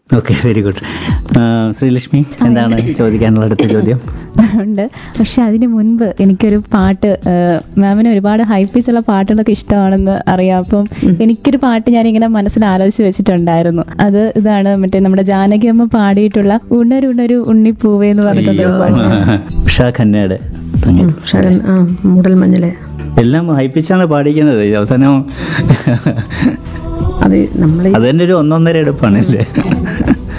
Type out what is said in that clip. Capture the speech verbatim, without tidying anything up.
Okay, very good. Sreelakshmi, എന്താണ് ചോദിക്കാനുള്ള അടുത്ത ചോദ്യം? ഉണ്ട്. പക്ഷെ അതിന് മുൻപ് എനിക്കൊരു പാട്ട്, മാമിന് ഒരുപാട് ഹൈ പിച്ചുള്ള പാട്ടുകളൊക്കെ ഇഷ്ടമാണെന്ന് അറിയാം. അപ്പം എനിക്കൊരു പാട്ട് ഞാനിങ്ങനെ മനസ്സിൽ ആലോചിച്ച് വെച്ചിട്ടുണ്ടായിരുന്നു. അത് ഇതാണ്, മറ്റേ നമ്മുടെ ജാനകി അമ്മ പാടിയിട്ടുള്ള ഉണരുണരു ഉണ്ണിപ്പൂവേ എന്ന് പറഞ്ഞിട്ടുണ്ട്. ഉഷാ ഖന്നയുടെ മൂടൽ മഞ്ഞളെ എല്ലാം ഹൈപ്പിച്ചാണ് പാടിക്കുന്നത്. അവസാനം അത് നമ്മൾ അത് തന്നെ ഒരു ഒന്നൊന്നര എടുപ്പാണല്ലേ.